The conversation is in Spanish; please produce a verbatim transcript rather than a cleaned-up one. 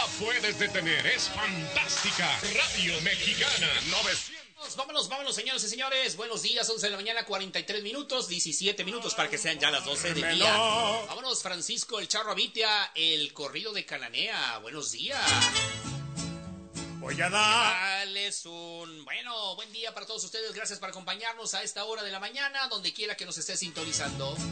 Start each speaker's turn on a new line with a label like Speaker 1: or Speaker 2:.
Speaker 1: la puedes detener. Es fantástica. Radio Mexicana novecientos.
Speaker 2: Vámonos, vámonos, señores y señores. Buenos días, once de la mañana, cuarenta y tres minutos, diecisiete minutos para que sean ya las doce del día. Vámonos, Francisco el Charro Abitia, el corrido de Cananea. Buenos días.
Speaker 3: Voy a dar.
Speaker 2: Dales un bueno, buen día para todos ustedes. Gracias por acompañarnos a esta hora de la mañana, donde quiera que nos esté sintonizando.